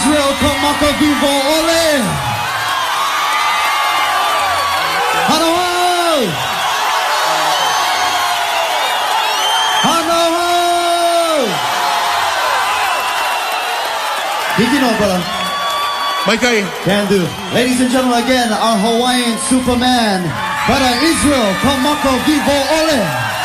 Israel, Kamaka Vivo, Ole! Hanohai! Hanohai! Did you know, brother? Mikey. Can do. Ladies and gentlemen, again, our Hawaiian Superman, Brother Israel, Kamaka Vivo, Ole!